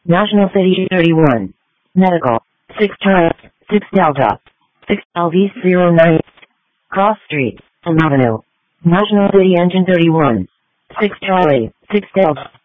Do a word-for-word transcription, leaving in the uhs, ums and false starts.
National City thirty-one. Medical. six Charlie. six Delta. six L V zero nine. Cross Street. Elm Avenue. National City Engine thirty-one. six Charlie. six Delta.